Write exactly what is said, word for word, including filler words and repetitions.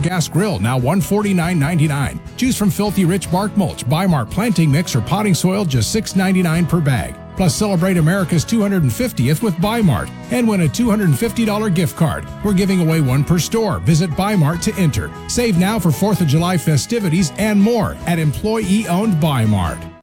gas grill, now one hundred forty-nine ninety-nine. Choose from Filthy Rich Bark Mulch, Bi-Mart planting mix, or potting soil, just six ninety-nine per bag. Plus, celebrate America's two hundred fiftieth with Bi-Mart and win a two hundred fifty dollars gift card. We're giving away one per store. Visit Bi-Mart to enter. Save now for fourth of July festivities and more at employee-owned Bi-Mart.